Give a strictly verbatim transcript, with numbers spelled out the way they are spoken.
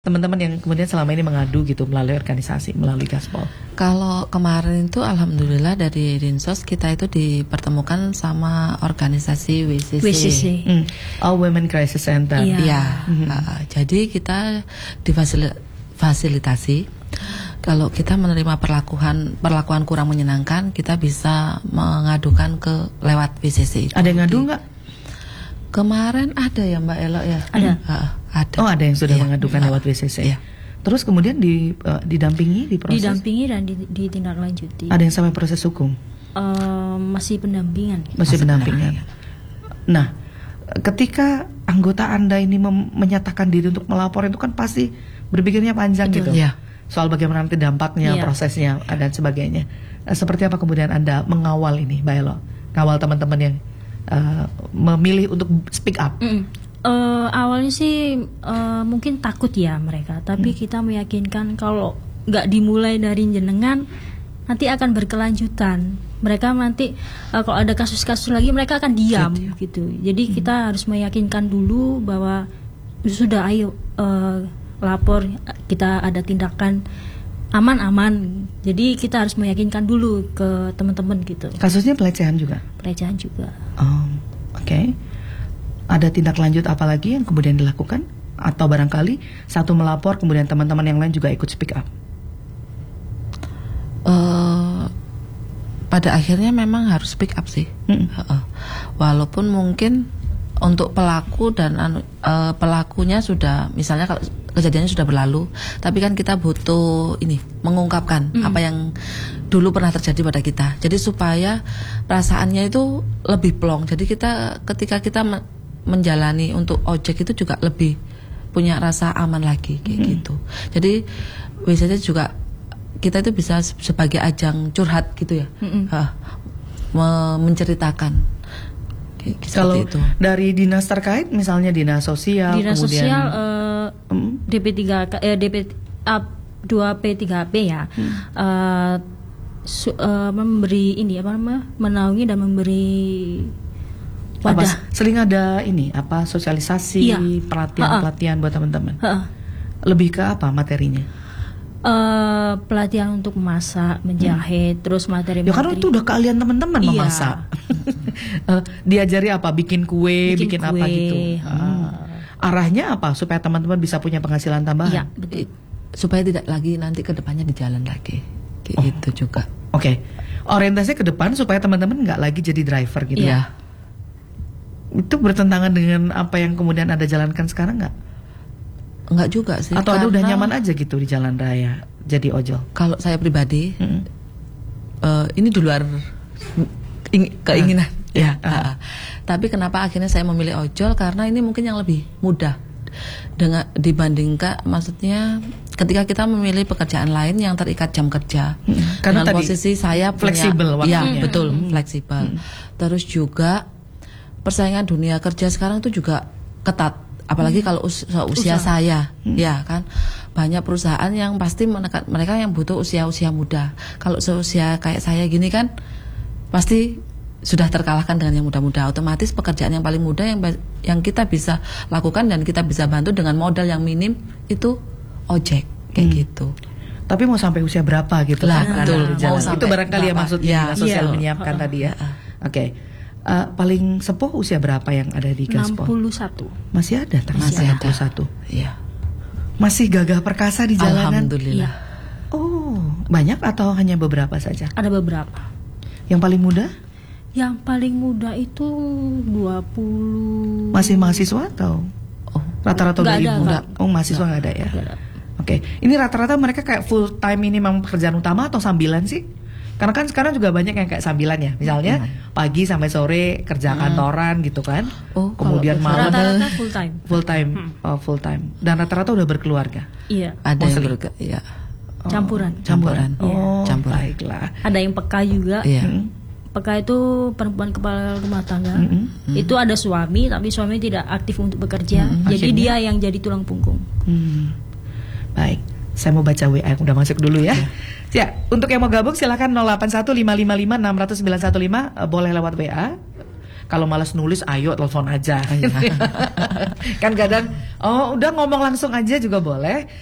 teman-teman yang kemudian selama ini mengadu gitu melalui organisasi, melalui Gaspol? Kalau kemarin itu alhamdulillah dari Dinsos kita itu dipertemukan sama organisasi W C C. W C C. Hmm. Oh, Women Crisis Center. Iya. Ya, Hmm. uh, jadi kita difasilitasi. Kalau kita menerima perlakuan perlakuan kurang menyenangkan, kita bisa mengadukan ke lewat W C C. Ada yang ngadu nggak? Kemarin ada ya Mbak Elo ya. Ada. Uh, ada. Oh, ada yang sudah Iya. mengadukan lewat W C C. Iya. Terus kemudian di, uh, didampingi, diproses. Didampingi dan ditindaklanjuti. Ada yang sampai proses hukum? Uh, masih pendampingan. Masih Masih pendampingan. Nah, ketika anggota Anda ini mem- menyatakan diri untuk melapor itu kan pasti berpikirnya panjang gitu. Betul. Iya. Soal bagaimana nanti dampaknya, Iya. prosesnya dan sebagainya. Eh, Seperti apa kemudian Anda mengawal ini, Mbak Elo? Ngawal teman-teman yang uh, memilih untuk speak up. Mm. Uh, awalnya sih uh, mungkin takut ya mereka, tapi Hmm. kita meyakinkan kalau nggak dimulai dari jenengan nanti akan berkelanjutan. Mereka nanti uh, kalau ada kasus-kasus lagi mereka akan diam gitu. Jadi Hmm. kita harus meyakinkan dulu bahwa sudah ayo uh, lapor, kita ada tindakan aman-aman. Jadi kita harus meyakinkan dulu ke teman-teman gitu. Kasusnya pelecehan juga. Pelecehan juga. Oh, oke. Ada tindak lanjut apa lagi yang kemudian dilakukan? Atau barangkali satu melapor kemudian teman-teman yang lain juga ikut speak up? Uh, pada akhirnya memang harus speak up sih. Mm. Uh-uh. Walaupun mungkin untuk pelaku dan anu, uh, pelakunya sudah, misalnya kalau kejadiannya sudah berlalu, tapi kan kita butuh ini mengungkapkan Mm. apa yang dulu pernah terjadi pada kita. Jadi supaya perasaannya itu lebih plong. Jadi kita ketika kita me- menjalani untuk ojek itu juga lebih punya rasa aman lagi kayak Mm. gitu. Jadi biasanya juga kita itu bisa sebagai ajang curhat gitu ya. Mm-mm. Uh, me- menceritakan kayak seperti Kalau itu. dari dinas terkait, misalnya dinas sosial, Dinas kemudian sosial uh, Hmm. D P tiga K eh, D P uh, dua P tiga P ya. Uh, su- uh, memberi ini apa namanya? Menaungi dan memberi apa, wadah. sering ada ini apa sosialisasi, Iya. pelatihan-pelatihan buat teman-teman. Heeh. Lebih ke apa materinya? Uh, pelatihan untuk memasak, menjahit, terus materi-materi. Ya kan itu udah keahlian teman-teman Iya. memasak. Eh, diajari apa? Bikin kue, bikin, Bikin apa kue. gitu. Ah. Arahnya apa? Supaya teman-teman bisa punya penghasilan tambahan. Iya, betul. Supaya tidak lagi nanti ke depannya di jalan lagi kayak Oh. gitu juga. Oke. Orientasinya ke depan supaya teman-teman nggak lagi jadi driver gitu. Iya. Ya. Itu bertentangan dengan apa yang kemudian Anda jalankan sekarang nggak? Enggak juga sih. Atau Anda udah karena nyaman aja gitu di jalan raya jadi ojol? Kalau saya pribadi Mm-mm. eh, ini di luar ing- keinginan ya. Ah. ah. Tapi kenapa akhirnya saya memilih ojol, karena ini mungkin yang lebih mudah dengan dibandingkan, maksudnya ketika kita memilih pekerjaan lain yang terikat jam kerja. Mm. Karena Dengan tadi posisi saya punya, fleksibel waktunya. ya betul, Mm. fleksibel. Terus juga persaingan dunia kerja sekarang itu juga ketat, apalagi kalau us- usia Usaha. saya, ya kan banyak perusahaan yang pasti menekan mereka yang butuh usia-usia muda. Kalau seusia kayak saya gini kan pasti sudah terkalahkan dengan yang muda-muda. Otomatis pekerjaan yang paling mudah yang ba- yang kita bisa lakukan dan kita bisa bantu dengan modal yang minim itu ojek kayak Hmm. gitu. Tapi mau sampai usia berapa gitu Lah, kan? betul. Anda di jalan. Mau sampai Itu barangkali ya berapa? maksudnya Ya, dinas sosial iya. menyiapkan Uh-uh. tadi ya. Oke. Eh, paling sepuh usia berapa yang ada di enam Gaspol? puluh satu. Masih ada ternyata Masih enam ada. puluh satu. Iya. Masih gagah perkasa di jalanan. Alhamdulillah. Iya. Oh, banyak atau hanya beberapa saja? Ada beberapa. Yang paling muda Yang paling muda itu dua puluh. masih mahasiswa atau Oh, rata-rata Nggak udah ada, ibu? Kak. Oh, mahasiswa nggak ada ya? Nggak ada. Oke, ini rata-rata mereka kayak full time ini memang pekerjaan utama atau sambilan sih? Karena kan sekarang juga banyak yang kayak sambilan ya, misalnya pagi sampai sore kerja kantoran gitu kan, Oh, kemudian kalau malam Rata-rata full time. full time, oh, full time, dan rata-rata udah berkeluarga. Iya. ada yang Mostly. berge, ya. Oh, Campuran. Campuran. Oh, Campuran. baiklah. Ada yang peka juga. Iya. Hmm. Peka itu perempuan kepala rumah tangga. Mm-mm. Itu ada suami, tapi suami tidak aktif untuk bekerja. Jadi Akhirnya? dia yang jadi tulang punggung. Hmm. Baik, saya mau baca W A yang udah masuk dulu ya. Ya, untuk yang mau gabung silakan nol delapan satu lima lima lima enam sembilan satu lima, eh, boleh lewat W A. Kalau malas nulis, ayo telepon aja. Kan kadang, oh udah ngomong langsung aja juga boleh.